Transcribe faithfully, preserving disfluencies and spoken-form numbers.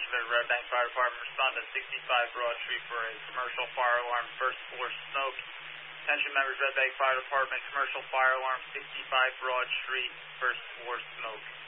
Attention members, Red Bank Fire Department, respond to sixty-five Broad Street for a commercial fire alarm, first floor smoke. Attention members, Red Bank Fire Department, commercial fire alarm, sixty-five Broad Street, first floor smoke.